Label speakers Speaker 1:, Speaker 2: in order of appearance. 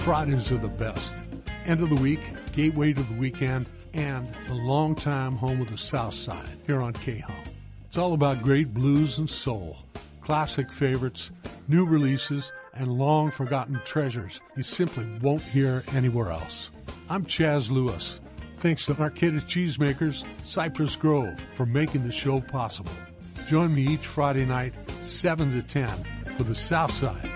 Speaker 1: Fridays are the best. End of the week, gateway to the weekend, and the longtime home of the South Side here on K-Hum. It's all about great blues and soul, classic favorites, new releases, and long-forgotten treasures you simply won't hear anywhere else. I'm Chaz Lewis. Thanks to Arcata Cheesemakers, Cypress Grove, for making the show possible. Join me each Friday night, 7 to 10, for the South Side